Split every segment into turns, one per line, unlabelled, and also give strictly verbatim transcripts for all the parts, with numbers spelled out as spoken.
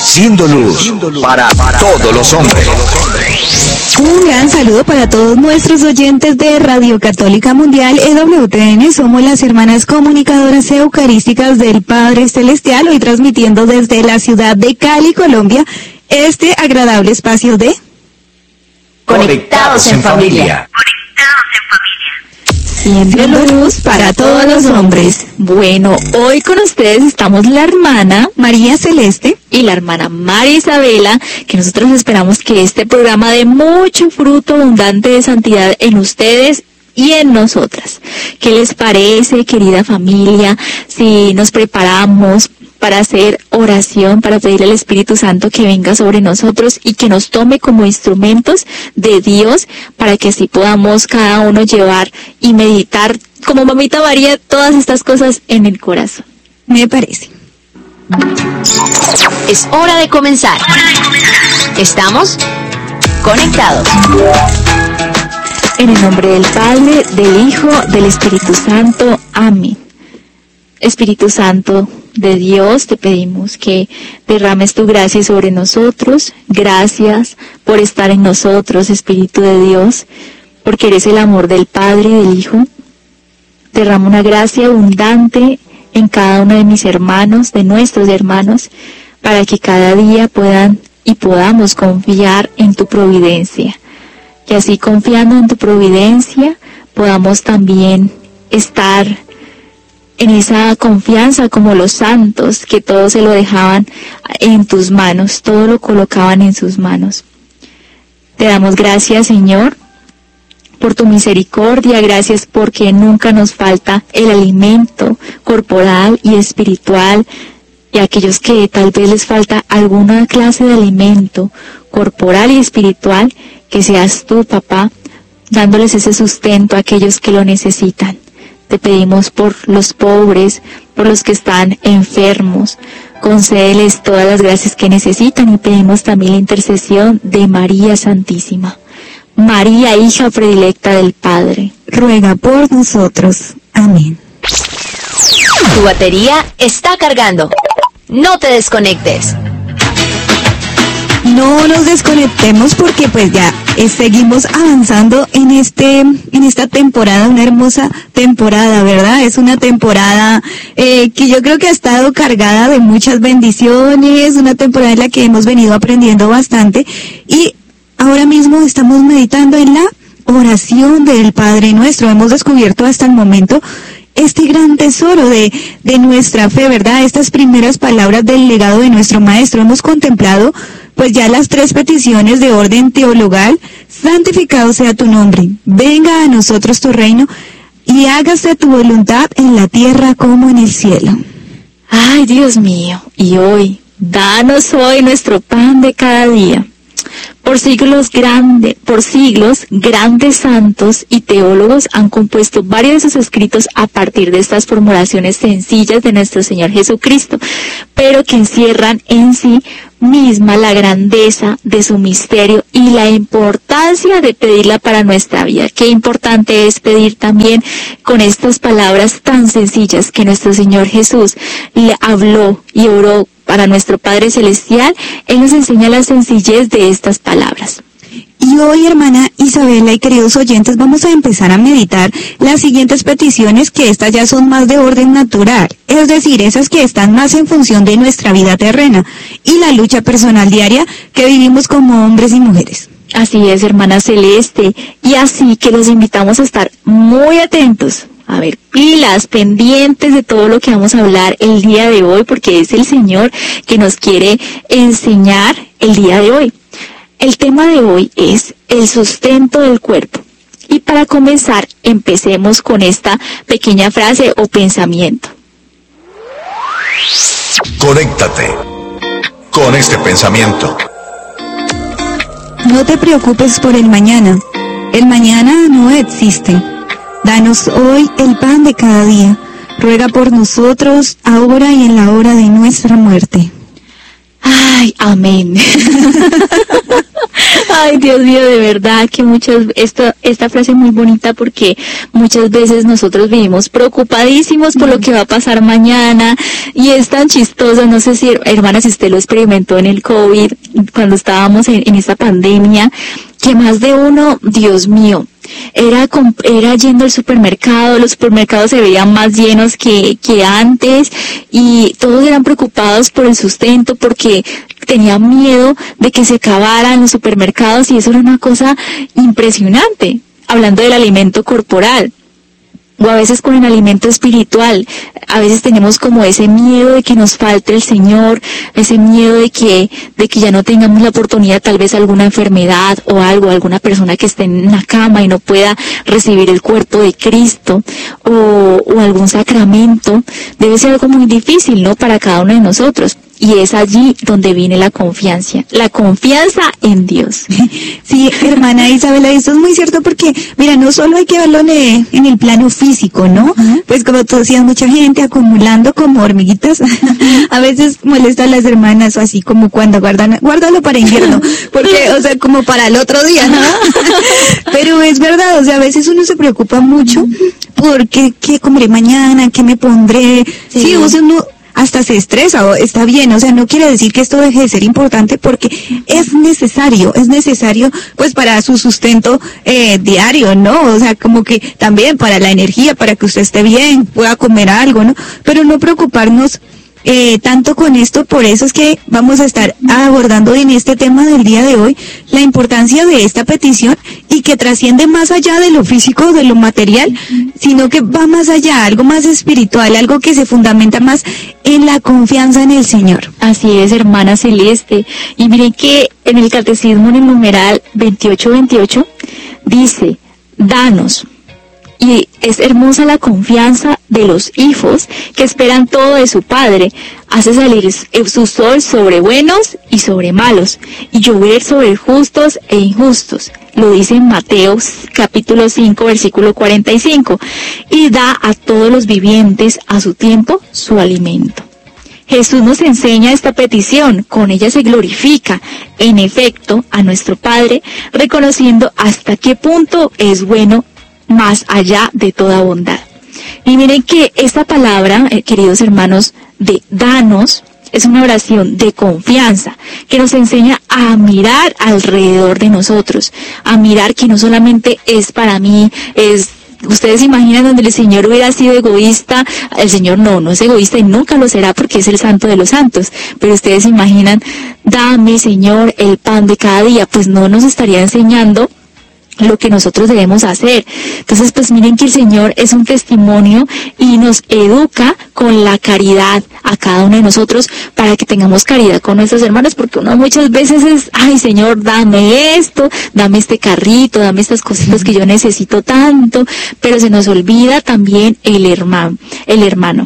Siendo luz para todos los hombres.
Un gran saludo para todos nuestros oyentes de Radio Católica Mundial E W T N. Somos las hermanas comunicadoras eucarísticas del Padre Celestial, hoy transmitiendo desde la ciudad de Cali, Colombia, este agradable espacio de
Conectados en Familia.
Siendo luz para todos los hombres.
Bueno, hoy con ustedes estamos la hermana
María Celeste
y la hermana María Isabela, que nosotros esperamos que este programa dé mucho fruto abundante de santidad en ustedes y en nosotras. ¿Qué les parece, querida familia, si nos preparamos para hacer oración, para pedirle al Espíritu Santo que venga sobre nosotros y que nos tome como instrumentos de Dios, para que así podamos cada uno llevar y meditar, como Mamita María, todas estas cosas en el corazón?
Me parece.
Es hora de comenzar. Estamos conectados.
En el nombre del Padre, del Hijo, del Espíritu Santo. Amén. Espíritu Santo de Dios, te pedimos que derrames tu gracia sobre nosotros. Gracias por estar en nosotros, Espíritu de Dios, porque eres el amor del Padre y del Hijo. Derrama una gracia abundante en cada uno de mis hermanos, de nuestros hermanos, para que cada día puedan y podamos confiar en tu providencia. Y así, confiando en tu providencia, podamos también estar en esa confianza como los santos, que todo se lo dejaban en tus manos, todo lo colocaban en sus manos. Te damos gracias, Señor, por tu misericordia. Gracias porque nunca nos falta el alimento corporal y espiritual, y a aquellos que tal vez les falta alguna clase de alimento corporal y espiritual, que seas tú, papá, dándoles ese sustento a aquellos que lo necesitan. Te pedimos por los pobres, por los que están enfermos, concédeles todas las gracias que necesitan, y pedimos también la intercesión de María Santísima. María, hija predilecta del Padre,
ruega por nosotros. Amén.
Tu batería está cargando. No te desconectes.
No nos desconectemos, porque pues ya eh, seguimos avanzando en este en esta temporada, una hermosa temporada, ¿verdad? Es una temporada eh, que yo creo que ha estado cargada de muchas bendiciones, una temporada en la que hemos venido aprendiendo bastante, y ahora mismo estamos meditando en la oración del Padre Nuestro. Hemos descubierto hasta el momento este gran tesoro de, de nuestra fe, ¿verdad? Estas primeras palabras del legado de nuestro Maestro. Hemos contemplado pues ya las tres peticiones de orden teologal: santificado sea tu nombre, venga a nosotros tu reino, y hágase tu voluntad en la tierra como en el cielo.
Ay, Dios mío, y hoy, danos hoy nuestro pan de cada día. Por siglos grande, por siglos, grandes santos y teólogos han compuesto varios de sus escritos a partir de estas formulaciones sencillas de nuestro Señor Jesucristo, pero que encierran en sí misma la grandeza de su misterio y la importancia de pedirla para nuestra vida. Qué importante es pedir también con estas palabras tan sencillas que nuestro Señor Jesús le habló y oró para nuestro Padre Celestial. Él nos enseña la sencillez de estas palabras.
Y hoy, hermana Isabela y queridos oyentes, vamos a empezar a meditar las siguientes peticiones, que estas ya son más de orden natural, es decir, esas que están más en función de nuestra vida terrena y la lucha personal diaria que vivimos como hombres y mujeres.
Así es, hermana Celeste, y así que los invitamos a estar muy atentos. A ver, pilas, pendientes de todo lo que vamos a hablar el día de hoy, porque es el Señor que nos quiere enseñar el día de hoy. El tema de hoy es el sustento del cuerpo. Y para comenzar, empecemos con esta pequeña frase o pensamiento.
Conéctate con este pensamiento.
No te preocupes por el mañana. El mañana no existe. Danos hoy el pan de cada día. Ruega por nosotros, ahora y en la hora de nuestra muerte.
Ay, amén. Ay, Dios mío, de verdad que muchas, esta, esta frase es muy bonita porque muchas veces nosotros vivimos preocupadísimos por lo que va a pasar mañana y es tan chistoso, no sé si, hermana, si usted lo experimentó en el COVID, cuando estábamos en, en esta pandemia, que más de uno, Dios mío, era, era yendo al supermercado, los supermercados se veían más llenos que, que antes y todos eran preocupados por el sustento porque tenían miedo de que se acabaran los supermercados y eso era una cosa impresionante, hablando del alimento corporal. O a veces con el alimento espiritual, a veces tenemos como ese miedo de que nos falte el Señor, ese miedo de que, de que ya no tengamos la oportunidad, tal vez alguna enfermedad o algo, alguna persona que esté en la cama y no pueda recibir el cuerpo de Cristo, o, o algún sacramento. Debe ser algo muy difícil, ¿no?, para cada uno de nosotros. Y es allí donde viene la confianza, la confianza en Dios.
Sí, hermana Isabela, esto es muy cierto porque, mira, no solo hay que verlo en el, en el plano físico, ¿no? Uh-huh. Pues como tú decías, mucha gente acumulando como hormiguitas. A veces molesta a las hermanas, o así como cuando guardan, guárdalo para invierno, porque, o sea, como para el otro día, ¿no? Pero es verdad, o sea, a veces uno se preocupa mucho porque, ¿qué comeré mañana? ¿Qué me pondré? Sí, sí, o sea, uno hasta se estresa, o está bien, o sea, no quiere decir que esto deje de ser importante porque es necesario, es necesario pues para su sustento eh, diario, ¿no? O sea, como que también para la energía, para que usted esté bien, pueda comer algo, ¿no? Pero no preocuparnos eh, tanto con esto, por eso es que vamos a estar abordando en este tema del día de hoy la importancia de esta petición y que trasciende más allá de lo físico, de lo material, sino que va más allá, algo más espiritual, algo que se fundamenta más en la confianza en el Señor.
Así es, hermana Celeste. Y miren que en el Catecismo, en el numeral veintiocho veintiocho, dice, danos. Y es hermosa la confianza de los hijos que esperan todo de su Padre. Hace salir su sol sobre buenos y sobre malos, y llover sobre justos e injustos. Lo dice en Mateo capítulo cinco, versículo cuarenta y cinco. Y da a todos los vivientes a su tiempo su alimento. Jesús nos enseña esta petición, con ella se glorifica, en efecto, a nuestro Padre, reconociendo hasta qué punto es bueno más allá de toda bondad. Y miren que esta palabra, eh, queridos hermanos, de danos, es una oración de confianza que nos enseña a mirar alrededor de nosotros, a mirar que no solamente es para mí, es... Ustedes se imaginan donde el Señor hubiera sido egoísta. El Señor no, no es egoísta y nunca lo será porque es el santo de los santos. Pero ustedes se imaginan, dame, Señor, el pan de cada día. Pues no nos estaría enseñando lo que nosotros debemos hacer. Entonces, pues miren que el Señor es un testimonio y nos educa con la caridad a cada uno de nosotros para que tengamos caridad con nuestros hermanos, porque uno muchas veces es, ay Señor, dame esto, dame este carrito, dame estas cositas que yo necesito tanto, pero se nos olvida también el hermano, el hermano.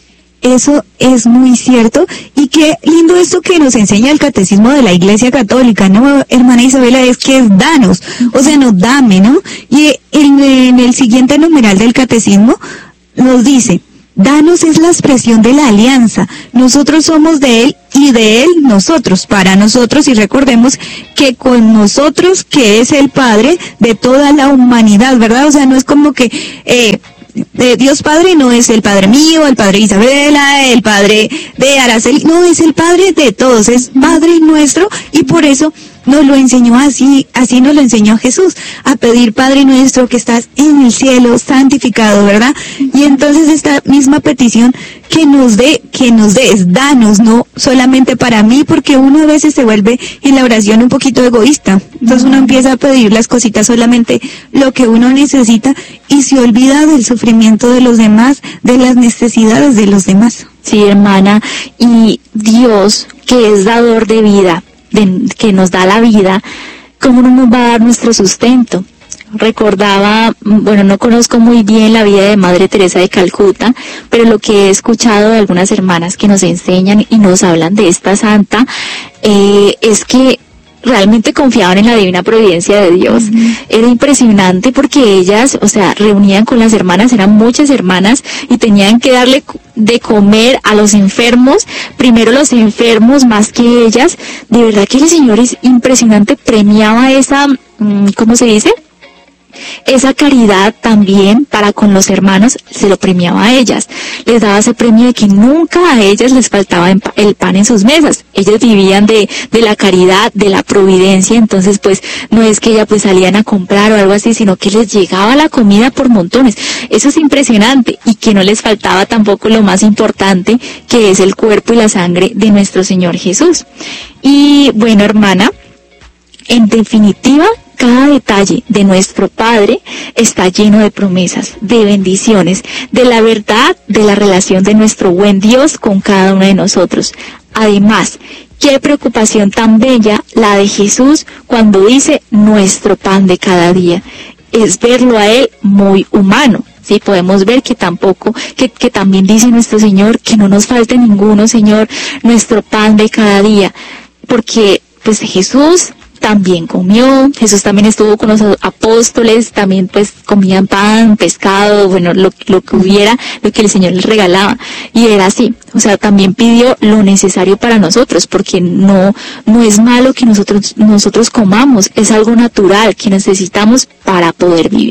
Eso es muy cierto, y qué lindo esto que nos enseña el Catecismo de la Iglesia Católica, ¿no, hermana Isabela? Es que es danos, o sea, no dame, ¿no? Y en, en el siguiente numeral del Catecismo nos dice, danos es la expresión de la alianza, nosotros somos de Él y de Él nosotros, para nosotros, y recordemos que con nosotros, que es el Padre de toda la humanidad, ¿verdad? O sea, no es como que... Eh, Eh, Dios Padre no es el Padre mío, el Padre Isabela, el Padre de Araceli, no, es el Padre de todos, es Padre nuestro, y por eso nos lo enseñó así, así nos lo enseñó Jesús, a pedir Padre nuestro que estás en el cielo, santificado, ¿verdad? Y entonces esta misma petición que nos dé, que nos des, danos, no solamente para mí, porque uno a veces se vuelve en la oración un poquito egoísta, entonces uno empieza a pedir las cositas solamente lo que uno necesita y se olvida del sufrimiento de los demás, de las necesidades de los demás.
Sí, hermana, y Dios, que es dador de vida, de, que nos da la vida, ¿cómo no nos va a dar nuestro sustento? Recordaba, bueno, no conozco muy bien la vida de Madre Teresa de Calcuta, pero lo que he escuchado de algunas hermanas que nos enseñan y nos hablan de esta santa, eh, es que realmente confiaban en la divina providencia de Dios. Uh-huh. Era impresionante porque ellas, o sea, reunían con las hermanas, eran muchas hermanas y tenían que darle de comer a los enfermos, primero los enfermos más que ellas. De verdad que el Señor es impresionante, premiaba esa, ¿cómo se dice?, esa caridad también para con los hermanos, se lo premiaba a ellas, les daba ese premio de que nunca a ellas les faltaba el pan en sus mesas. Ellas vivían de, de la caridad, de la providencia, entonces pues no es que ellas pues salían a comprar o algo así, sino que les llegaba la comida por montones. Eso es impresionante, y que no les faltaba tampoco lo más importante, que es el cuerpo y la sangre de nuestro Señor Jesús. Y bueno, hermana, en definitiva, cada detalle de nuestro Padre está lleno de promesas, de bendiciones, de la verdad, de la relación de nuestro buen Dios con cada uno de nosotros. Además, qué preocupación tan bella la de Jesús cuando dice nuestro pan de cada día. Es verlo a Él muy humano. Sí, podemos ver que tampoco, que, que también dice nuestro Señor que no nos falte ninguno, Señor, nuestro pan de cada día. Porque, pues, Jesús también comió, Jesús también estuvo con los apóstoles, también pues comían pan, pescado, bueno, lo, lo que hubiera, lo que el Señor les regalaba, y era así, o sea, también pidió lo necesario para nosotros, porque no, no es malo que nosotros, nosotros comamos, es algo natural que necesitamos para poder vivir.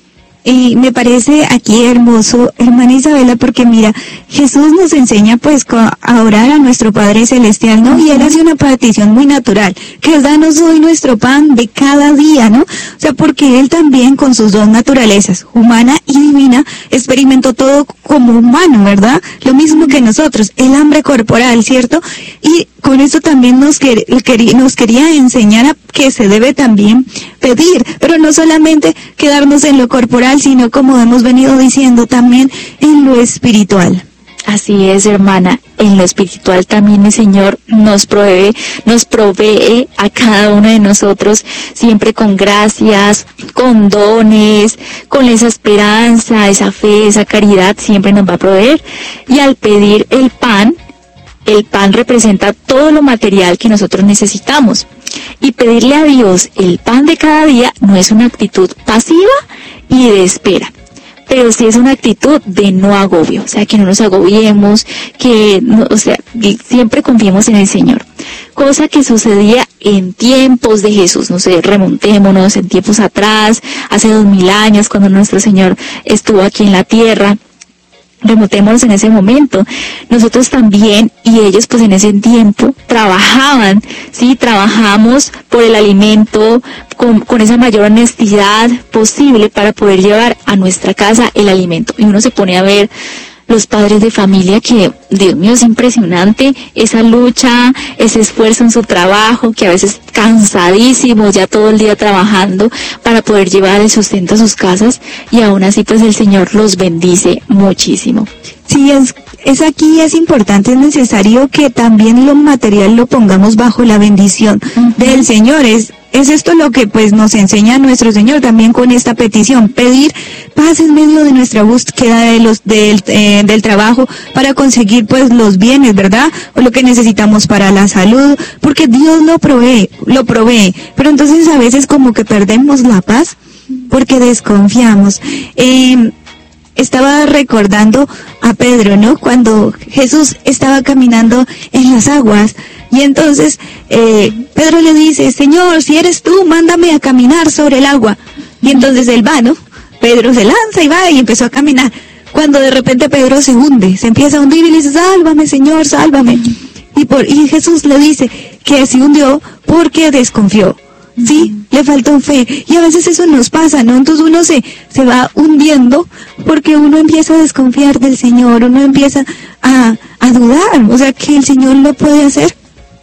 Y me parece aquí hermoso, hermana Isabela, porque mira, Jesús nos enseña pues a orar a nuestro Padre Celestial, ¿no? Y Él hace una petición muy natural, que es danos hoy nuestro pan de cada día, ¿no? O sea, porque Él también con sus dos naturalezas, humana y divina, experimentó todo como humano, ¿verdad? Lo mismo que nosotros, el hambre corporal, ¿cierto? Y con eso también nos, quer, nos quería enseñar a que se debe también pedir, pero no solamente quedarnos en lo corporal, sino como hemos venido diciendo también en lo espiritual.
Así es, hermana, en lo espiritual también el Señor nos provee, nos provee a cada uno de nosotros siempre con gracias, con dones, con esa esperanza, esa fe, esa caridad, siempre nos va a proveer. Y al pedir el pan, el pan representa todo lo material que nosotros necesitamos. Y pedirle a Dios el pan de cada día no es una actitud pasiva y de espera, pero sí es una actitud de no agobio, o sea, que no nos agobiemos, que, no, o sea, que siempre confiemos en el Señor. Cosa que sucedía en tiempos de Jesús, no sé, remontémonos en tiempos atrás, hace dos mil años, cuando nuestro Señor estuvo aquí en la tierra. Remontémonos en ese momento. Nosotros también, y ellos pues en ese tiempo, trabajaban, ¿sí? Trabajamos por el alimento con, con esa mayor honestidad posible para poder llevar a nuestra casa el alimento. Y uno se pone a ver los padres de familia que, Dios mío, es impresionante esa lucha, ese esfuerzo en su trabajo, que a veces cansadísimos, ya todo el día trabajando para poder llevar el sustento a sus casas, y aún así pues el Señor los bendice muchísimo.
Sí, es, es aquí, es importante, es necesario que también lo material lo pongamos bajo la bendición uh-huh. del Señor. Es, es esto lo que pues nos enseña nuestro Señor también con esta petición, pedir paz en medio de nuestra búsqueda de los, del, eh, del trabajo para conseguir pues los bienes, ¿verdad? O lo que necesitamos para la salud, porque Dios lo provee, lo provee, pero entonces a veces como que perdemos la paz porque desconfiamos. Eh, Estaba recordando a Pedro, ¿no? Cuando Jesús estaba caminando en las aguas, y entonces eh, Pedro le dice, Señor, si eres tú, mándame a caminar sobre el agua. Y entonces él va, ¿no? Pedro se lanza y va y empezó a caminar. Cuando de repente Pedro se hunde, se empieza a hundir y le dice, sálvame, Señor, sálvame. Y, por, y Jesús le dice que se hundió porque desconfió. Sí, le faltó fe, y a veces eso nos pasa, ¿no? Entonces uno se, se va hundiendo porque uno empieza a desconfiar del Señor, uno empieza a, a dudar, o sea, que el Señor lo puede hacer,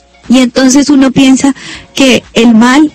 y entonces uno piensa que el mal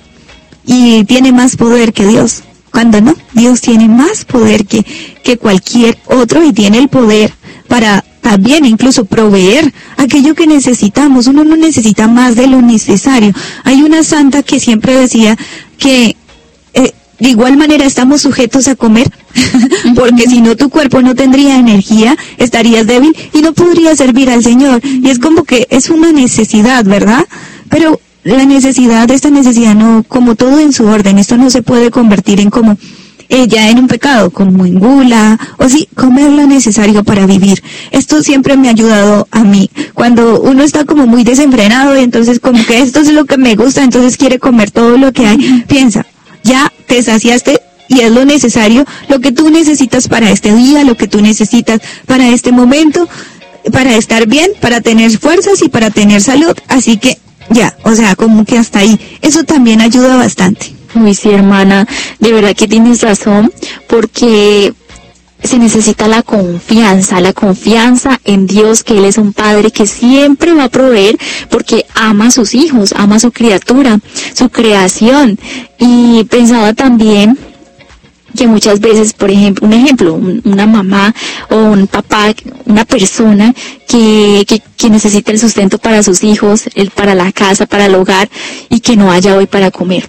y tiene más poder que Dios, cuando no, Dios tiene más poder que, que cualquier otro, y tiene el poder para también incluso proveer aquello que necesitamos. Uno no necesita más de lo necesario. Hay una santa que siempre decía que eh, de igual manera estamos sujetos a comer, porque si no tu cuerpo no tendría energía, estarías débil y no podrías servir al Señor. Y es como que es una necesidad, ¿verdad? Pero la necesidad, esta necesidad no, como todo en su orden, esto no se puede convertir en como eh, ya en un pecado, como en gula, o sí, comer lo necesario para vivir. Esto siempre me ha ayudado a mí. Cuando uno está como muy desenfrenado y entonces como que esto es lo que me gusta, entonces quiere comer todo lo que hay, piensa, ya te saciaste y es lo necesario, lo que tú necesitas para este día, lo que tú necesitas para este momento, para estar bien, para tener fuerzas y para tener salud, así que ya, o sea, como que hasta ahí, eso también ayuda bastante.
Uy, sí, hermana, de verdad que tienes razón, porque se necesita la confianza, la confianza en Dios, que Él es un Padre que siempre va a proveer, porque ama a sus hijos, ama a su criatura, su creación. Y pensaba también que muchas veces, por ejemplo, un ejemplo, un, una mamá o un papá, una persona que, que, que necesita el sustento para sus hijos, el, para la casa, para el hogar, y que no haya hoy para comer.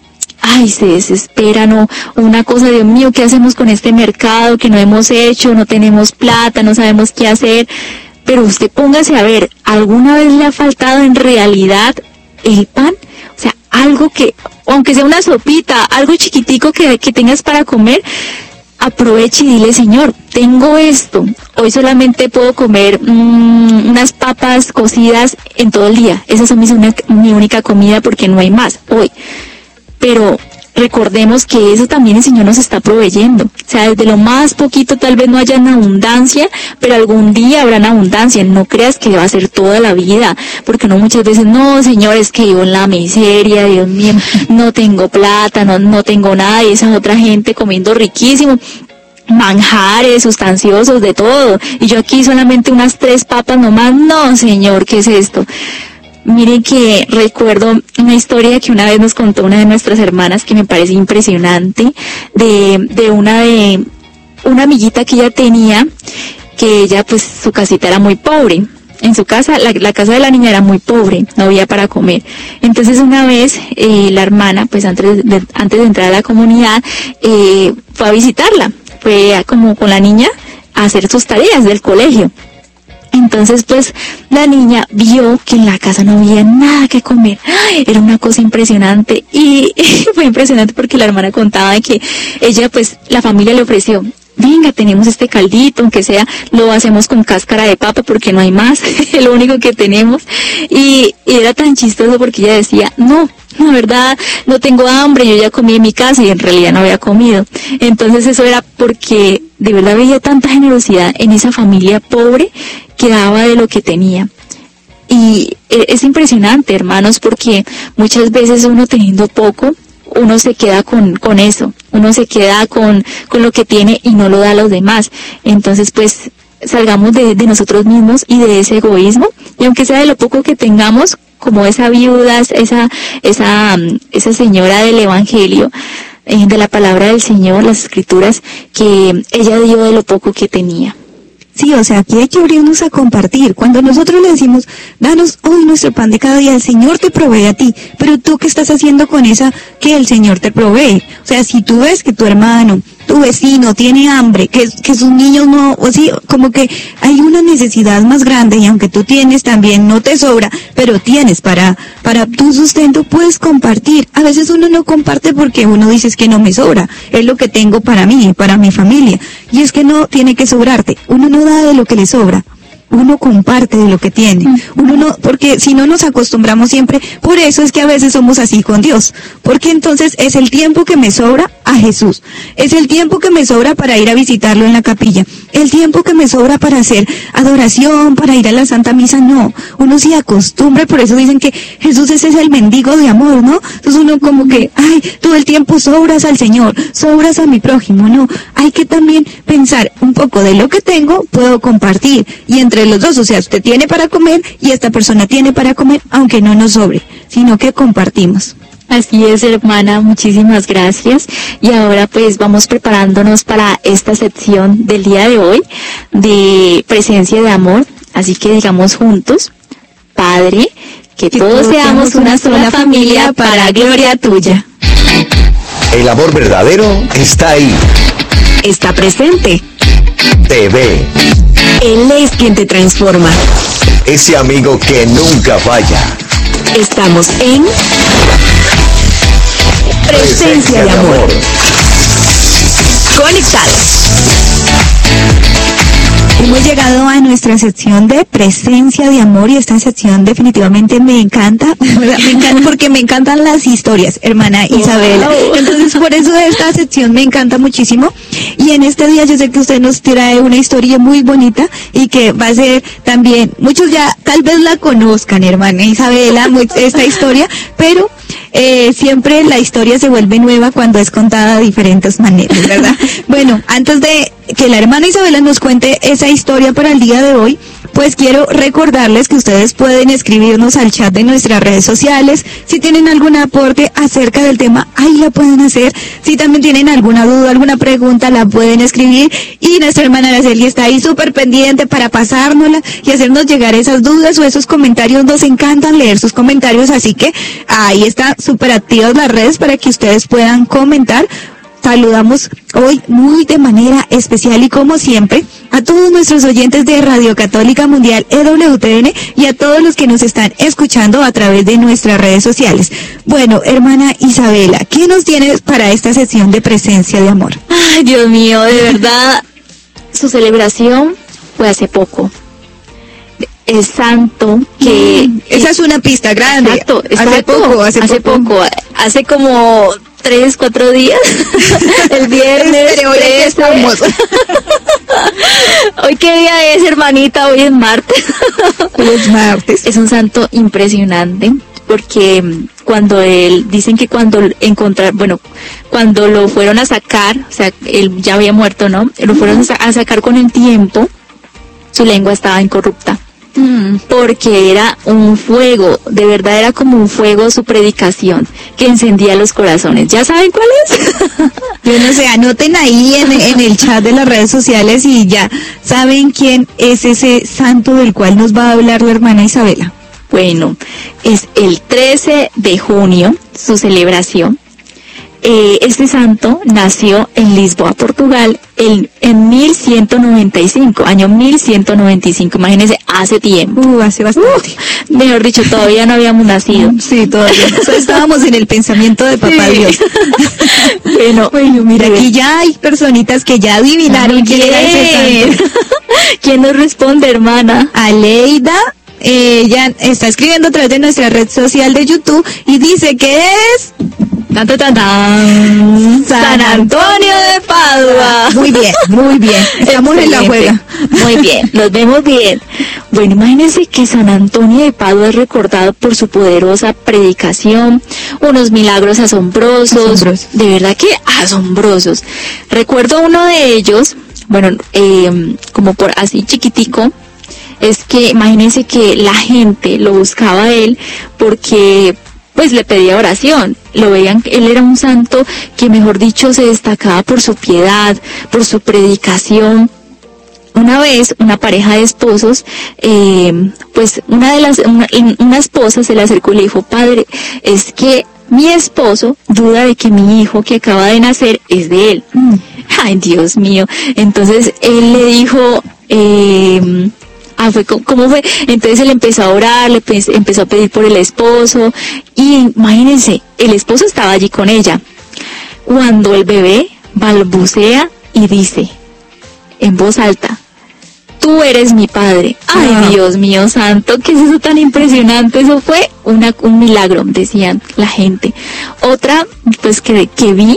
Ay, se desespera, no, una cosa, Dios mío, ¿qué hacemos con este mercado que no hemos hecho? No tenemos plata, no sabemos qué hacer. Pero usted póngase a ver, ¿alguna vez le ha faltado en realidad el pan? O sea, algo que, aunque sea una sopita, algo chiquitico que, que tengas para comer, aproveche y dile, Señor, tengo esto, hoy solamente puedo comer mmm, unas papas cocidas en todo el día, esa es mi, mi única comida porque no hay más hoy, pero recordemos que eso también el Señor nos está proveyendo, o sea, desde lo más poquito tal vez no haya en abundancia, pero algún día habrá en abundancia, no creas que va a ser toda la vida, porque no muchas veces, no, Señor, es que vivo en la miseria, Dios mío, no tengo plata, no, no tengo nada, y esa otra gente comiendo riquísimo, manjares, sustanciosos, de todo, y yo aquí solamente unas tres papas nomás, no, Señor, ¿qué es esto? Miren que recuerdo una historia que una vez nos contó una de nuestras hermanas que me parece impresionante, de, de una de, una amiguita que ella tenía, que ella pues su casita era muy pobre. En su casa, la, la casa de la niña era muy pobre, no había para comer. Entonces una vez eh, la hermana, pues antes de, antes de entrar a la comunidad, eh, fue a visitarla, fue a, como con la niña a hacer sus tareas del colegio. Entonces, pues, la niña vio que en la casa no había nada que comer. ¡Ay! Era una cosa impresionante. Y, y fue impresionante porque la hermana contaba de que ella, pues, la familia le ofreció, venga, tenemos este caldito, aunque sea, lo hacemos con cáscara de papa porque no hay más, es lo único que tenemos. Y, y era tan chistoso porque ella decía, no, la verdad, no tengo hambre, yo ya comí en mi casa y en realidad no había comido. Entonces eso era porque de verdad veía tanta generosidad en esa familia pobre que daba de lo que tenía. Y es impresionante, hermanos, porque muchas veces uno teniendo poco, uno se queda con, con eso, uno se queda con, con lo que tiene y no lo da a los demás. Entonces, pues, salgamos de, de nosotros mismos y de ese egoísmo, y aunque sea de lo poco que tengamos, como esa viuda, esa, esa, esa señora del Evangelio, eh, de la palabra del Señor, las Escrituras, que ella dio de lo poco que tenía.
Sí, o sea, aquí hay que abrirnos a compartir. Cuando nosotros le decimos, danos hoy nuestro pan de cada día, el Señor te provee a ti, pero tú qué estás haciendo con esa que el Señor te provee. O sea, si tú ves que tu hermano, tu vecino tiene hambre, que, que sus niños no, o sí, como que hay una necesidad más grande, y aunque tú tienes también, no te sobra, pero tienes para, para tu sustento, puedes compartir. A veces uno no comparte porque uno dice es que no me sobra, es lo que tengo para mí, para mi familia, y es que no tiene que sobrarte, uno no da de lo que le sobra, uno comparte de lo que tiene, uno no, porque si no nos acostumbramos siempre, por eso es que a veces somos así con Dios, porque entonces es el tiempo que me sobra a Jesús, es el tiempo que me sobra para ir a visitarlo en la capilla, el tiempo que me sobra para hacer adoración, para ir a la Santa Misa, no, uno se acostumbra, por eso dicen que Jesús ese es el mendigo de amor, ¿no? Entonces uno como que, ay, todo el tiempo sobras al Señor, sobras a mi prójimo, no, hay que también pensar un poco de lo que tengo, puedo compartir, y entre los dos, o sea, usted tiene para comer y esta persona tiene para comer, aunque no nos sobre, sino que compartimos.
Así es, hermana, muchísimas gracias. Y ahora pues vamos preparándonos para esta sección del día de hoy de presencia de amor. Así que digamos juntos, Padre, que, que todos seamos una sola familia para gloria tuya.
El amor verdadero está ahí.
Está presente.
Te ve.
Él es quien te transforma.
Ese amigo que nunca falla.
Estamos en Presencia de Amor. Conectados.
Hemos llegado a nuestra sección de Presencia de Amor y esta sección definitivamente me encanta, me encanta porque me encantan las historias, hermana Isabela. Entonces por eso esta sección me encanta muchísimo y en este día yo sé que usted nos trae una historia muy bonita y que va a ser también, muchos ya tal vez la conozcan, hermana Isabela, muy, esta historia, pero Eh, siempre la historia se vuelve nueva cuando es contada de diferentes maneras, ¿verdad? Bueno, antes de que la hermana Isabela nos cuente esa historia para el día de hoy, pues quiero recordarles que ustedes pueden escribirnos al chat de nuestras redes sociales. Si tienen algún aporte acerca del tema, ahí la pueden hacer. Si también tienen alguna duda, alguna pregunta, la pueden escribir. Y nuestra hermana Araceli está ahí súper pendiente para pasárnosla y hacernos llegar esas dudas o esos comentarios. Nos encantan leer sus comentarios, así que ahí están súper activas las redes para que ustedes puedan comentar. Saludamos hoy muy de manera especial y como siempre a todos nuestros oyentes de Radio Católica Mundial E W T N y a todos los que nos están escuchando a través de nuestras redes sociales. Bueno, hermana Isabela, ¿qué nos tienes para esta sesión de Presencia de Amor?
Ay, Dios mío, de verdad, su celebración fue hace poco. El santo que...
Mm, esa es una pista grande.
Exacto, exacto.
Hace poco, hace,
hace poco. poco. Hace como tres, cuatro días. El viernes.
Pero hoy aquí estamos.
¿Hoy qué día es, hermanita? Hoy es martes.
Hoy es martes.
Es un santo impresionante porque cuando él, dicen que cuando encontrar, bueno, cuando lo fueron a sacar, o sea, él ya había muerto, ¿no? Lo fueron a, sa- a sacar con el tiempo, su lengua estaba incorrupta. Mm, porque era un fuego, de verdad era como un fuego su predicación que encendía los corazones. ¿Ya saben cuál es?
Yo no sé, anoten ahí en, en el chat de las redes sociales y ya saben quién es ese santo del cual nos va a hablar la hermana Isabela.
Bueno, es el trece de junio, su celebración. Eh, este santo nació en Lisboa, Portugal, en, en mil ciento noventa y cinco, año mil ciento noventa y cinco, imagínense, hace tiempo.
Uh, hace bastante.
Uh, mejor dicho, todavía no habíamos nacido.
Sí, todavía. Entonces estábamos en el pensamiento de Papá
Sí.
Dios.
Bueno,
Bueno, mira,
de
aquí ya hay personitas que ya adivinaron
Muy
quién era ese
bien.
santo.
¿Quién nos responde, hermana?
Aleida, eh, ella está escribiendo a través de nuestra red social de YouTube y dice que es...
Tan, tan, tan, tan. San Antonio de Padua.
Muy bien, muy bien. Estamos en la
Excelente.
juega.
Muy bien, los vemos bien. Bueno, imagínense que San Antonio de Padua es recordado por su poderosa predicación, unos milagros asombrosos,
Asombrosos.
de verdad que asombrosos. Recuerdo uno de ellos, bueno, eh, como por así chiquitico, es que imagínense que la gente lo buscaba a él porque pues le pedía oración. Lo veían, él era un santo que, mejor dicho, se destacaba por su piedad, por su predicación. Una vez, una pareja de esposos, eh, pues una de las, una, una esposa se le acercó y le dijo: padre, es que mi esposo duda de que mi hijo que acaba de nacer es de él. Mm. Ay, Dios mío. Entonces él le dijo, eh, Ah, fue ¿cómo fue? Entonces él empezó a orar, le empezó a pedir por el esposo y imagínense, el esposo estaba allí con ella. Cuando el bebé balbucea y dice en voz alta: tú eres mi padre. Ay, ah. Dios mío santo, ¿qué es eso tan impresionante? Eso fue una, un milagro, decían la gente. Otra, pues que, que vi,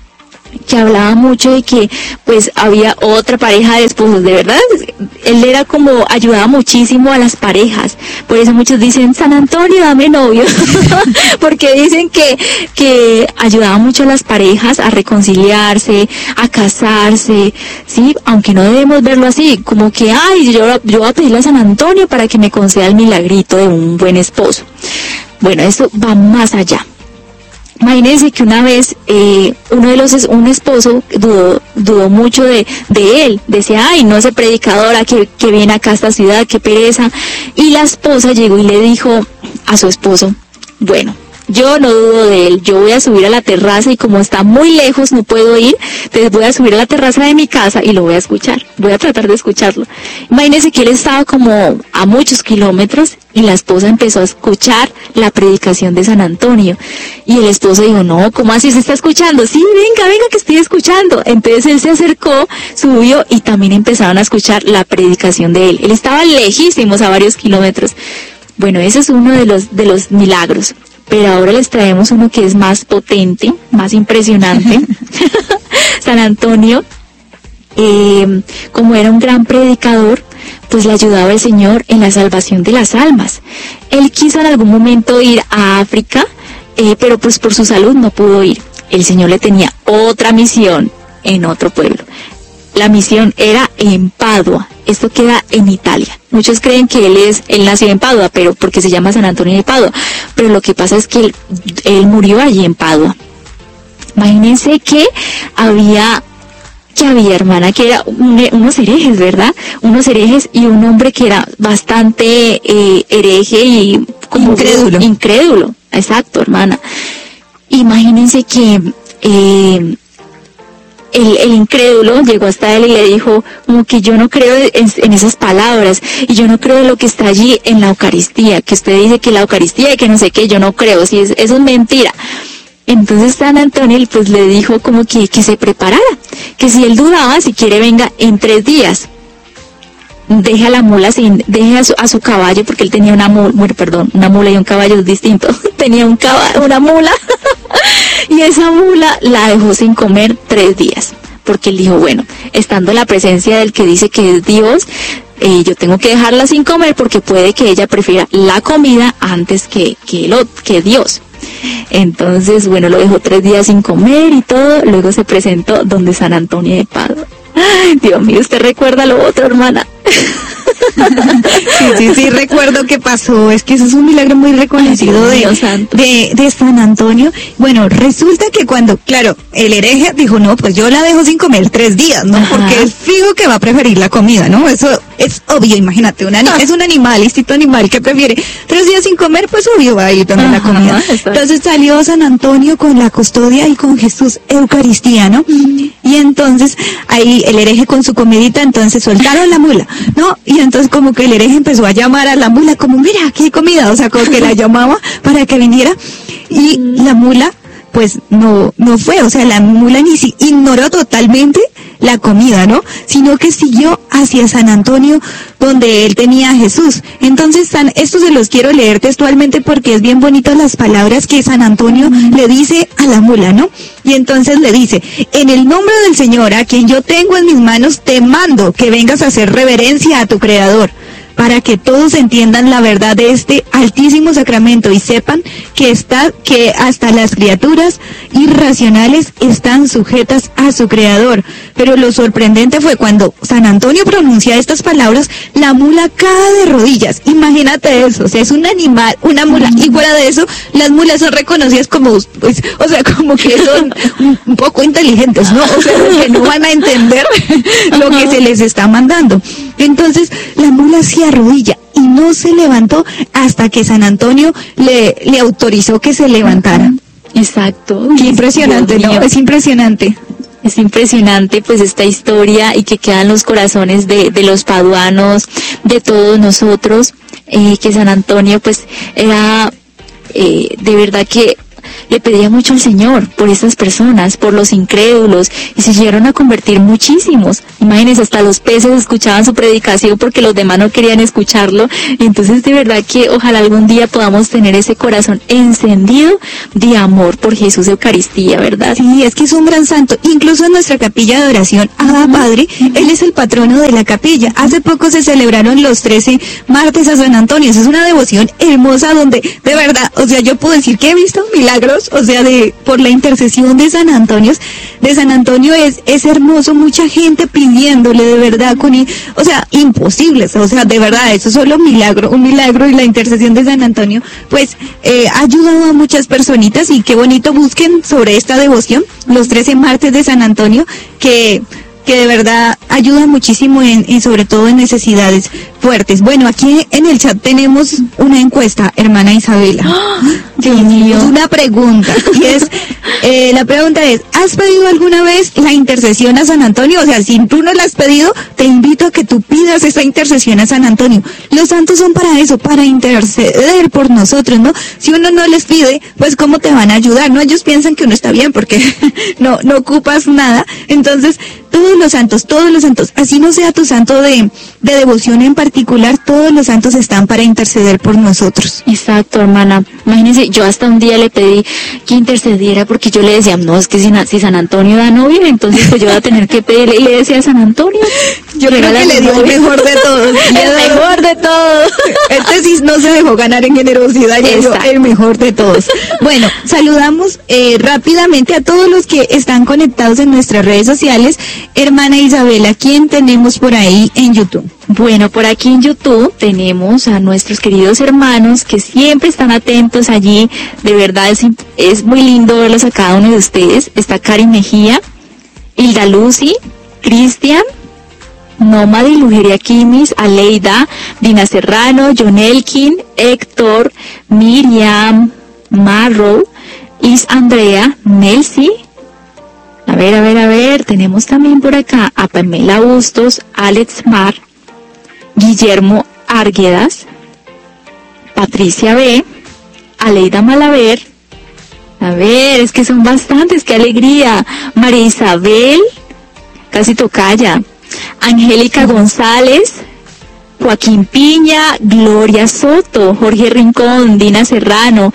que hablaba mucho de que pues había otra pareja de esposos, de verdad, él era como, ayudaba muchísimo a las parejas, por eso muchos dicen: San Antonio, dame novio, porque dicen que, que ayudaba mucho a las parejas a reconciliarse, a casarse, sí, aunque no debemos verlo así, como que, ay, yo, yo voy a pedirle a San Antonio para que me conceda el milagrito de un buen esposo. Bueno, esto va más allá. Imagínense que una vez eh, uno de los un esposo dudó, dudó mucho de, de él, decía: ay, no, ese predicador que, que viene acá a esta ciudad, qué pereza. Y la esposa llegó y le dijo a su esposo: bueno, yo no dudo de él, yo voy a subir a la terraza y como está muy lejos no puedo ir, entonces voy a subir a la terraza de mi casa y lo voy a escuchar, voy a tratar de escucharlo. Imagínense que él estaba como a muchos kilómetros y la esposa empezó a escuchar la predicación de San Antonio y el esposo dijo, no, ¿cómo así se está escuchando? Sí, venga, venga que estoy escuchando. Entonces él se acercó, subió y también empezaron a escuchar la predicación de él. Él estaba lejísimos a varios kilómetros. Bueno, ese es uno de los, de los milagros. Pero ahora les traemos uno que es más potente, más impresionante. San Antonio, eh, como era un gran predicador, pues le ayudaba el Señor en la salvación de las almas. Él quiso en algún momento ir a África, eh, pero pues por su salud no pudo ir. El Señor le tenía otra misión en otro pueblo. La misión era en Padua. Esto queda en Italia. Muchos creen que él es, él nació en Padua, pero porque se llama San Antonio de Padua. Pero lo que pasa es que él, él murió allí en Padua. Imagínense que había, que había, hermana, que era un, unos herejes, ¿verdad? Unos herejes y un hombre que era bastante eh, hereje y como
incrédulo.
Incrédulo, exacto, hermana. Imagínense que eh, El, el incrédulo llegó hasta él y le dijo como que yo no creo en, en esas palabras y yo no creo en lo que está allí en la Eucaristía, que usted dice que la Eucaristía y que no sé qué, yo no creo, si es, eso es mentira. Entonces San Antonio pues le dijo como que, que se preparara, que si él dudaba, si quiere venga en tres días. Deja la mula sin, deje a su, a su caballo, porque él tenía una mula, bueno, perdón, una mula y un caballo es distinto, tenía un caballo, una mula, y esa mula la dejó sin comer tres días, porque él dijo, bueno, estando en la presencia del que dice que es Dios, eh, yo tengo que dejarla sin comer porque puede que ella prefiera la comida antes que, que, lo, que Dios. Entonces, bueno, lo dejó tres días sin comer y todo, luego se presentó donde San Antonio de Padua. Ay, Dios mío, ¿usted recuerda lo otro, hermana?
Sí, sí, sí, recuerdo que pasó, es que eso es un milagro muy reconocido de, de, de San Antonio. Bueno, resulta que cuando, claro, el hereje dijo, no, pues yo la dejo sin comer tres días, ¿no? Ajá. Porque es fijo que va a preferir la comida, ¿no? Eso es obvio, imagínate, un anim- es un animal, instinto animal que prefiere tres días sin comer, pues obvio va a ir también la comida. Exacto. Entonces salió San Antonio con la custodia y con Jesús Eucaristía, ¿no? Mm. Y entonces ahí el hereje con su comidita, entonces soltaron la mula, ¿no? Y entonces como que el hereje empezó a llamar a la mula como, mira, aquí hay comida, o sea, como que la llamaba para que viniera y la mula pues no no fue, o sea, la mula ni si ignoró totalmente la comida, ¿no? Sino que siguió hacia San Antonio donde él tenía a Jesús. Entonces, San, esto se los quiero leer textualmente porque es bien bonito las palabras que San Antonio mm. le dice a la mula, ¿no? Y entonces le dice, en el nombre del Señor, a quien yo tengo en mis manos, te mando que vengas a hacer reverencia a tu Creador, para que todos entiendan la verdad de este altísimo sacramento y sepan que está, que hasta las criaturas irracionales están sujetas a su Creador. Pero lo sorprendente fue cuando San Antonio pronuncia estas palabras, la mula cae de rodillas. Imagínate eso, o sea, es un animal, una mula, y fuera de eso, las mulas son reconocidas como, pues, o sea, como que son un, un poco inteligentes, ¿no? O sea, que no van a entender lo que se les está mandando. Entonces, la mula se arrodilla y no se levantó hasta que San Antonio le, le autorizó que se levantara.
Exacto.
Qué impresionante, ¿no? Es impresionante.
Es impresionante pues esta historia y que queda en los corazones de, de los paduanos, de todos nosotros, eh, que San Antonio pues era eh, de verdad que le pedía mucho al Señor por esas personas, por los incrédulos, y se llegaron a convertir muchísimos. Imagínense, hasta los peces escuchaban su predicación porque los demás no querían escucharlo. Entonces, de verdad que ojalá algún día podamos tener ese corazón encendido de amor por Jesús Eucaristía, ¿verdad?
Sí, es que es un gran santo. Incluso en nuestra capilla de oración, Abba Padre, él es el patrono de la capilla. Hace poco se celebraron los trece martes a San Antonio. Es una devoción hermosa donde, de verdad, o sea, yo puedo decir que he visto milagros, o sea, de por la intercesión de San Antonio, de San Antonio es es hermoso, mucha gente pidiéndole de verdad con, o sea, imposibles, o sea, de verdad, eso es solo un milagro, un milagro, y la intercesión de San Antonio, pues, eh, ha ayudado a muchas personitas, y qué bonito, busquen sobre esta devoción, los trece martes de San Antonio, que que de verdad ayuda muchísimo en, y sobre todo en necesidades fuertes. Bueno, aquí en el chat tenemos una encuesta, hermana Isabela.
¡Oh!
Dios mío. Una pregunta, y es, eh, la pregunta es, ¿has pedido alguna vez la intercesión a San Antonio? O sea, si tú no la has pedido, te invito a que tú pidas esta intercesión a San Antonio. Los santos son para eso, para interceder por nosotros, ¿no? Si uno no les pide, pues ¿cómo te van a ayudar? ¿No? Ellos piensan que uno está bien porque no, no ocupas nada. Entonces, todos los santos, todos los santos, así no sea tu santo de, de devoción en particular, todos los santos están para interceder por nosotros.
Exacto, hermana. Imagínense, yo hasta un día le pedí que intercediera porque yo le decía, no, es que si, si San Antonio da novia, entonces pues yo voy a tener que pedirle, y le decía a San Antonio.
Yo creo que le dio el mejor de todos.
El mejor de todos.
Este sí no se dejó ganar en generosidad, le dio el mejor de todos. Bueno, saludamos eh, rápidamente a todos los que están conectados en nuestras redes sociales. Hermana Isabela, ¿quién tenemos por ahí en YouTube?
Bueno, por aquí en YouTube tenemos a nuestros queridos hermanos que siempre están atentos allí. De verdad es, es muy lindo verlos a cada uno de ustedes. Está Cari Mejía, Hilda Lucy, Cristian, Nómada y Lujeria Kimis, Aleida, Dina Serrano, John Elkin, Héctor, Miriam, Marrow, Is Andrea, Melcy. A ver, a ver, a ver, tenemos también por acá a Pamela Bustos, Alex Mar, Guillermo Arguedas, Patricia B, Aleida Malaver. A ver, es que son bastantes, qué alegría. María Isabel, casi tocaya. Angélica González, Joaquín Piña, Gloria Soto, Jorge Rincón, Dina Serrano.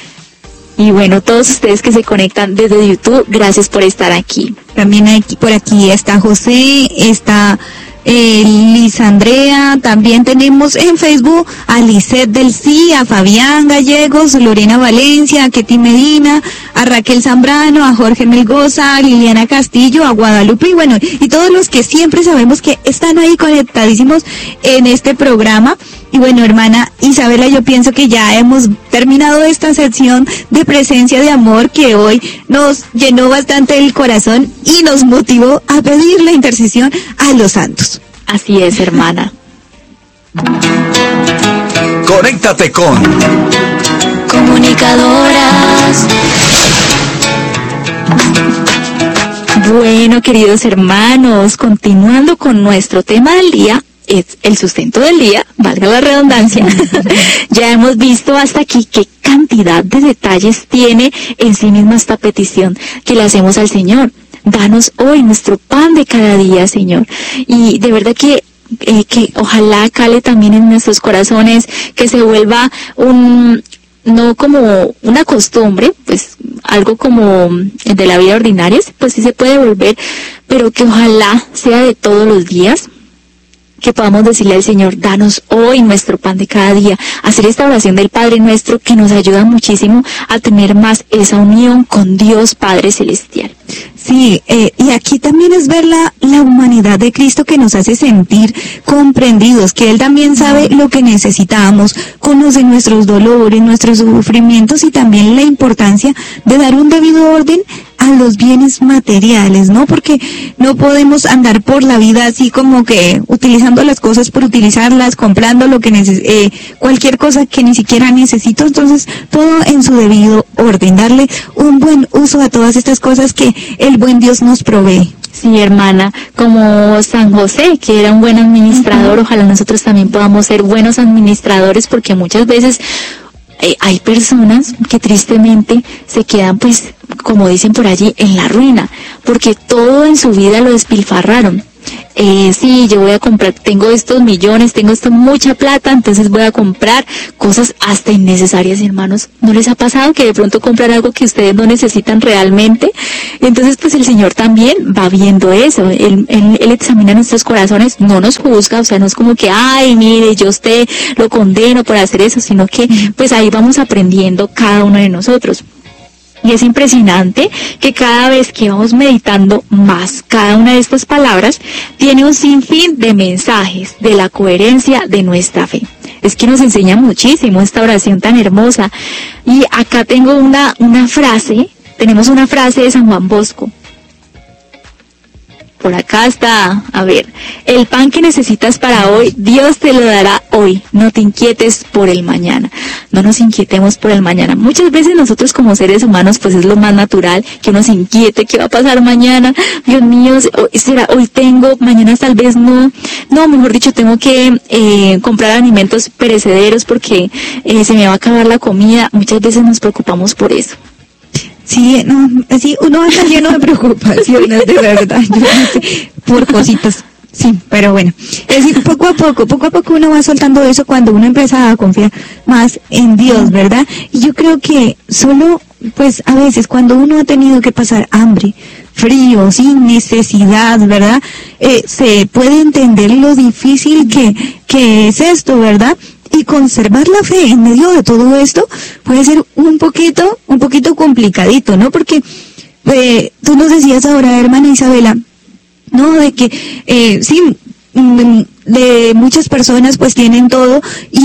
Y bueno, todos ustedes que se conectan desde YouTube, gracias por estar aquí.
También aquí, por aquí está José, está eh, Liz Andrea, también tenemos en Facebook a Lisette del Sí, a Fabián Gallegos, Lorena Valencia, a Ketty Medina, a Raquel Zambrano, a Jorge Melgoza, a Liliana Castillo, a Guadalupe, y bueno, y todos los que siempre sabemos que están ahí conectadísimos en este programa. Y bueno, hermana Isabela, yo pienso que ya hemos terminado esta sección de presencia de amor que hoy nos llenó bastante el corazón y nos motivó a pedir la intercesión a los santos.
Así es, hermana.
Conéctate con
Comunicadoras.
Bueno, queridos hermanos, continuando con nuestro tema del día, es el sustento del día, valga la redundancia. Ya hemos visto hasta aquí qué cantidad de detalles tiene en sí misma esta petición que le hacemos al Señor. Danos hoy nuestro pan de cada día, Señor. Y de verdad que eh, que ojalá cale también en nuestros corazones, que se vuelva un no como una costumbre, pues algo como de la vida ordinaria, pues sí se puede volver, pero que ojalá sea de todos los días, que podamos decirle al Señor, danos hoy nuestro pan de cada día, hacer esta oración del Padre Nuestro que nos ayuda muchísimo a tener más esa unión con Dios Padre Celestial.
Sí, eh, y aquí también es ver la, la humanidad de Cristo que nos hace sentir comprendidos, que Él también sabe lo que necesitamos, conoce nuestros dolores, nuestros sufrimientos y también la importancia de dar un debido orden a los bienes materiales, ¿no? Porque no podemos andar por la vida así como que utilizando las cosas por utilizarlas, comprando lo que neces eh, cualquier cosa que ni siquiera necesito. Entonces, todo en su debido orden, darle un buen uso a todas estas cosas que el buen Dios nos provee.
Sí, hermana, como San José, que era un buen administrador, uh-huh. Ojalá nosotros también podamos ser buenos administradores, porque muchas veces Eh, hay personas que tristemente se quedan, pues, como dicen por allí, en la ruina, porque todo en su vida lo despilfarraron. Eh, sí, yo voy a comprar, tengo estos millones, tengo esta mucha plata, entonces voy a comprar cosas hasta innecesarias, hermanos. ¿No les ha pasado que de pronto compran algo que ustedes no necesitan realmente? Entonces, pues el Señor también va viendo eso. Él, él, él examina nuestros corazones, no nos juzga, o sea, no es como que, ay, mire, yo a usted lo condeno por hacer eso, sino que, pues ahí vamos aprendiendo cada uno de nosotros. Y es impresionante que cada vez que vamos meditando más cada una de estas palabras, tiene un sinfín de mensajes de la coherencia de nuestra fe. Es que nos enseña muchísimo esta oración tan hermosa. Y acá tengo una, una frase, tenemos una frase de San Juan Bosco. Por acá está, a ver, el pan que necesitas para hoy, Dios te lo dará hoy. No te inquietes por el mañana. No nos inquietemos por el mañana. Muchas veces nosotros como seres humanos, pues es lo más natural que uno se inquiete. ¿Qué va a pasar mañana? Dios mío, será hoy tengo, mañana tal vez no. No, mejor dicho, tengo que eh, comprar alimentos perecederos porque eh, se me va a acabar la comida. Muchas veces nos preocupamos por eso.
Sí, no, sí, uno está lleno de preocupaciones, de verdad, yo no sé, por cositas. Sí, pero bueno, es decir, poco a poco, poco a poco uno va soltando eso cuando uno empieza a confiar más en Dios, ¿verdad? Y yo creo que solo, pues a veces cuando uno ha tenido que pasar hambre, frío, sin necesidad, ¿verdad? Eh, se puede entender lo difícil que, que es esto, ¿verdad? Y conservar la fe en medio de todo esto puede ser un poquito, un poquito complicadito, ¿no? Porque eh, tú nos decías ahora, hermana Isabela, no, de que eh, sí, de muchas personas pues tienen todo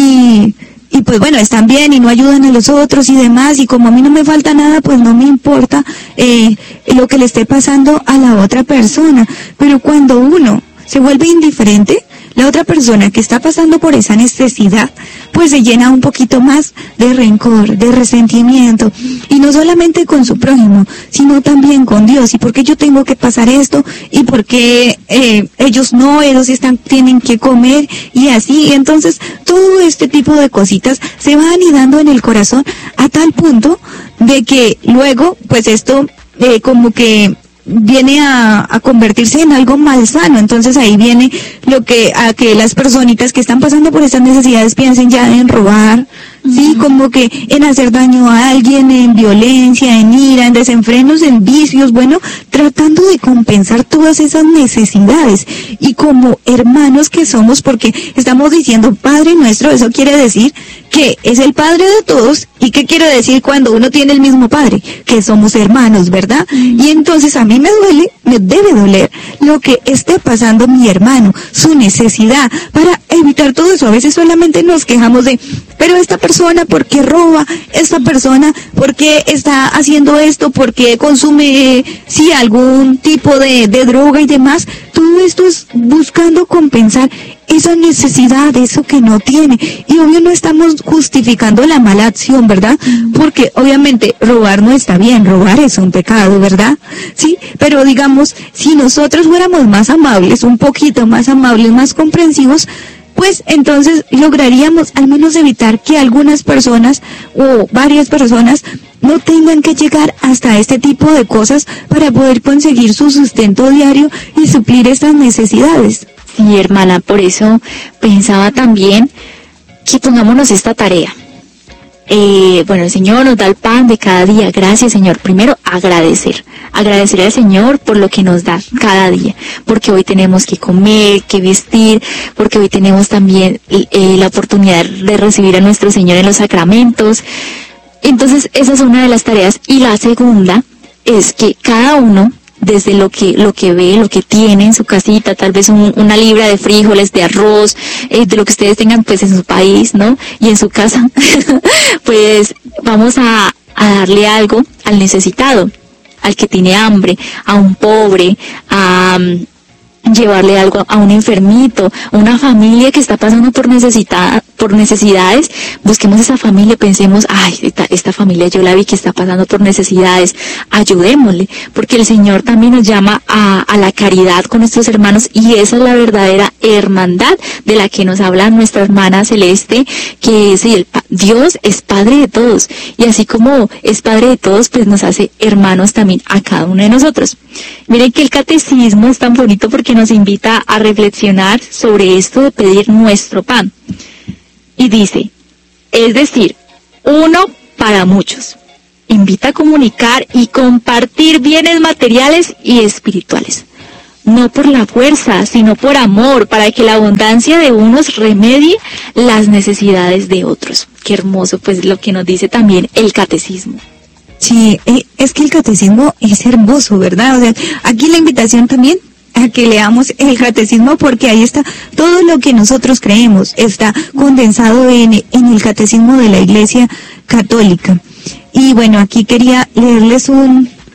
y y pues bueno, están bien y no ayudan a los otros y demás, y como a mí no me falta nada, pues no me importa eh, lo que le esté pasando a la otra persona. Pero cuando uno se vuelve indiferente, la otra persona que está pasando por esa necesidad, pues se llena un poquito más de rencor, de resentimiento, y no solamente con su prójimo, sino también con Dios. ¿Y por qué yo tengo que pasar esto? ¿Y por qué eh, ellos no? Ellos están, tienen que comer, y así. Y entonces, todo este tipo de cositas se van anidando en el corazón a tal punto de que luego, pues esto, eh, como que viene a, a convertirse en algo malsano. Entonces ahí viene lo que a que las personitas que están pasando por estas necesidades piensen ya en robar, uh-huh. sí, como que en hacer daño a alguien, en violencia, en ira, en desenfrenos, en vicios, bueno, tratando de compensar todas esas necesidades. Y como hermanos que somos, porque estamos diciendo Padre nuestro, eso quiere decir que es el Padre de todos. ¿Y qué quiere decir cuando uno tiene el mismo Padre? Que somos hermanos, ¿verdad? Y entonces a mí me duele, me debe doler lo que esté pasando mi hermano, su necesidad, para evitar todo eso. A veces solamente nos quejamos de, pero esta persona, ¿por qué roba? Esta persona, ¿por qué está haciendo esto? ¿Por qué consume, sí, algún tipo de, de droga y demás? Todo esto es buscando compensar esa necesidad, eso que no tiene. Y obvio no estamos justificando la mala acción, ¿verdad? Porque obviamente robar no está bien, robar es un pecado, ¿verdad? Sí, pero digamos, si nosotros fuéramos más amables, un poquito más amables, más comprensivos, pues entonces lograríamos al menos evitar que algunas personas o varias personas no tengan que llegar hasta este tipo de cosas para poder conseguir su sustento diario y suplir estas necesidades.
Sí, hermana, por eso pensaba también que pongámonos esta tarea. Eh, bueno, el Señor nos da el pan de cada día. Gracias, Señor. Primero, agradecer. Agradecer al Señor por lo que nos da cada día. Porque hoy tenemos que comer, que vestir, porque hoy tenemos también eh, la oportunidad de recibir a nuestro Señor en los sacramentos. Entonces, esa es una de las tareas. Y la segunda es que cada uno, desde lo que lo que ve, lo que tiene en su casita, tal vez un, una libra de frijoles, de arroz, eh, de lo que ustedes tengan pues en su país, ¿no? Y en su casa, pues vamos a, a darle algo al necesitado, al que tiene hambre, a un pobre, a um, llevarle algo a un enfermito, a una familia que está pasando por necesidad, por necesidades. Busquemos esa familia, pensemos, ay, esta, esta familia yo la vi que está pasando por necesidades, ayudémosle, porque el Señor también nos llama a, a la caridad con nuestros hermanos, y esa es la verdadera hermandad de la que nos habla nuestra hermana Celeste, que es el, Dios es Padre de todos, y así como es Padre de todos, pues nos hace hermanos también a cada uno de nosotros. Miren que el catecismo es tan bonito porque nos invita a reflexionar sobre esto de pedir nuestro pan. Y dice, es decir, uno para muchos. Invita a comunicar y compartir bienes materiales y espirituales. No por la fuerza, sino por amor, para que la abundancia de unos remedie las necesidades de otros. Qué hermoso, pues, lo que nos dice también el catecismo.
Sí, es que el catecismo es hermoso, ¿verdad? O sea, aquí la invitación también a que leamos el catecismo, porque ahí está todo lo que nosotros creemos, está condensado en, en el catecismo de la Iglesia Católica. Y bueno, aquí quería leerles un,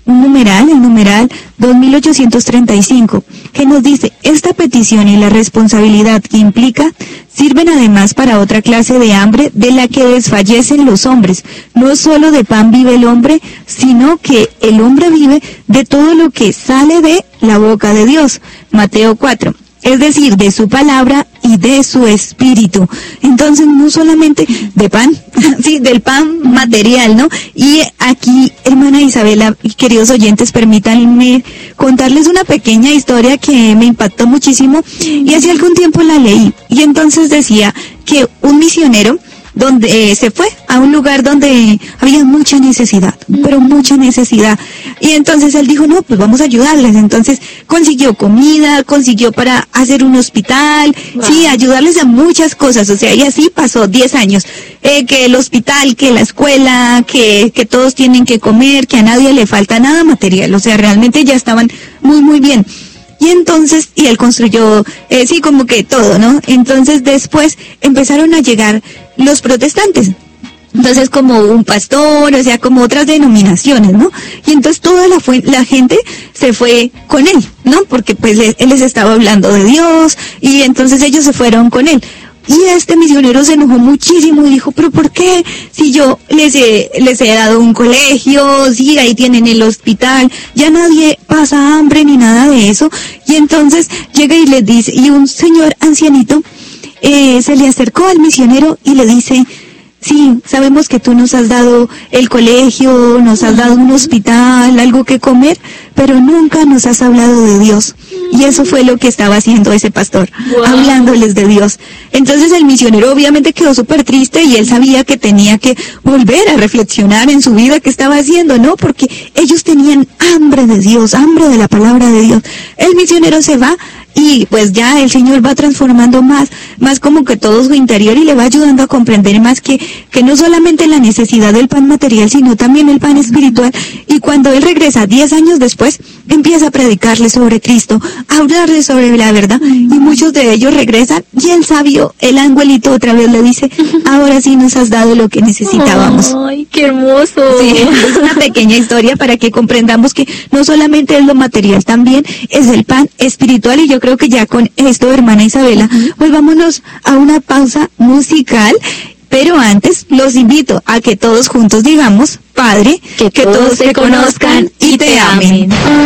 un numeral, el numeral dos mil ochocientos treinta y cinco, que nos dice, esta petición y la responsabilidad que implica sirven además para otra clase de hambre de la que desfallecen los hombres. No solo de pan vive el hombre, sino que el hombre vive de todo lo que sale de la boca de Dios. Mateo cuatro. Es decir, de su palabra y de su espíritu. Entonces, no solamente de pan, sí, del pan material, ¿no? Y aquí, hermana Isabela, queridos oyentes, permítanme contarles una pequeña historia que me impactó muchísimo y hace algún tiempo la leí. Y entonces decía que un misionero donde eh, se fue a un lugar donde había mucha necesidad, pero mucha necesidad. Y entonces él dijo, no, pues vamos a ayudarles. Entonces consiguió comida, consiguió para hacer un hospital, wow. sí, ayudarles a muchas cosas. O sea, y así pasó diez años. Eh, que el hospital, que la escuela, que, que todos tienen que comer, que a nadie le falta nada material. O sea, realmente ya estaban muy, muy bien. Y entonces, y él construyó, eh, sí, como que todo, ¿no? Entonces después empezaron a llegar los protestantes. Entonces como un pastor, o sea, como otras denominaciones, ¿no? Y entonces toda la, fue, la gente se fue con él, ¿no? Porque pues él les estaba hablando de Dios y entonces ellos se fueron con él. Y este misionero se enojó muchísimo y dijo, pero ¿por qué? Si yo les he, les he dado un colegio, sí, ahí tienen el hospital, ya nadie pasa hambre ni nada de eso. Y entonces llega y les dice, y un señor ancianito eh, se le acercó al misionero y le dice, sí, sabemos que tú nos has dado el colegio, nos has dado un hospital, algo que comer, pero nunca nos has hablado de Dios. Y eso fue lo que estaba haciendo ese pastor, wow. hablándoles de Dios. Entonces el misionero obviamente quedó súper triste y él sabía que tenía que volver a reflexionar en su vida qué estaba haciendo, ¿no? Porque ellos tenían hambre de Dios, hambre de la palabra de Dios. El misionero se va y pues ya el Señor va transformando más, más como que todo su interior y le va ayudando a comprender más que, que no solamente la necesidad del pan material, sino también el pan espiritual. Y cuando él regresa diez años después, empieza a predicarle sobre Cristo, a hablarle sobre la verdad, y muchos de ellos regresan y el sabio, el angelito otra vez le dice, ahora sí nos has dado lo que necesitábamos.
¡Ay, qué hermoso!
Sí, es una pequeña historia para que comprendamos que no solamente es lo material, también es el pan espiritual. Y yo creo que ya con esto, hermana Isabela, uh-huh. pues vámonos a una pausa musical. Pero antes los invito a que todos juntos digamos, Padre,
que, que todos te conozcan y te amen.